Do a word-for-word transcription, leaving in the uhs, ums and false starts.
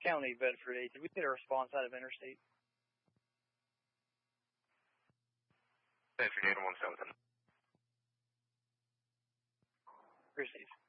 County, Bedford eight. Did we get a response out of Interstate? Bedford eight one seven. Received.